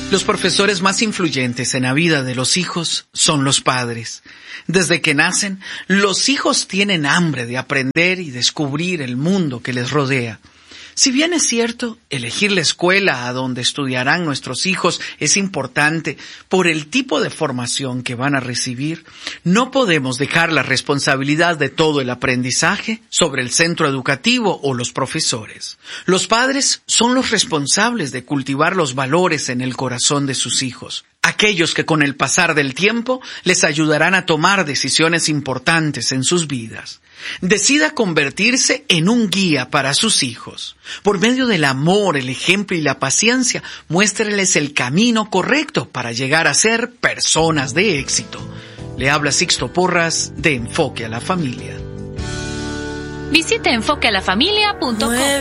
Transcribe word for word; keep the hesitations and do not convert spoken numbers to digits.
Los profesores más influyentes en la vida de los hijos son los padres. Desde que nacen, los hijos tienen hambre de aprender y descubrir el mundo que les rodea. Si bien es cierto, elegir la escuela a donde estudiarán nuestros hijos es importante por el tipo de formación que van a recibir, no podemos dejar la responsabilidad de todo el aprendizaje sobre el centro educativo o los profesores. Los padres son los responsables de cultivar los valores en el corazón de sus hijos, aquellos que con el pasar del tiempo les ayudarán a tomar decisiones importantes en sus vidas. Decida convertirse en un guía para sus hijos. Por medio del amor, el ejemplo y la paciencia, muéstreles el camino correcto para llegar a ser personas de éxito. Le habla Sixto Porras de Enfoque a la Familia. Visite enfoque a la familia punto com.